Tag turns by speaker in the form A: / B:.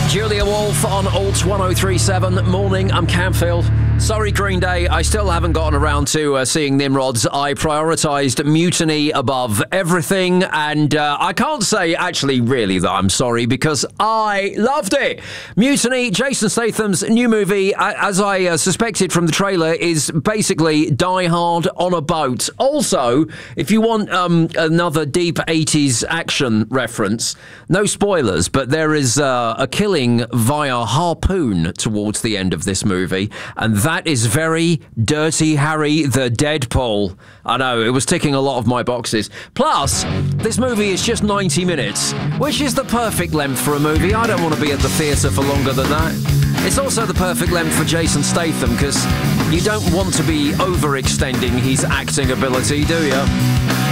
A: Julia Wolf on Alt 1037. Morning, I'm Campfield. Sorry, Green Day, I still haven't gotten around to seeing Nimrods. I prioritised Mutiny above everything, and I can't say actually really that I'm sorry because I loved it. Mutiny, Jason Statham's new movie, as I suspected from the trailer, is basically Die Hard on a boat. Also, if you want another deep 80s action reference, no spoilers, but there is a killing via harpoon towards the end of this movie, and that is very Dirty Harry the Deadpool. I know, it was ticking a lot of my boxes. Plus, this movie is just 90 minutes, which is the perfect length for a movie. I don't want to be at the theatre for longer than that. It's also the perfect length for Jason Statham, because you don't want to be overextending his acting ability, do you?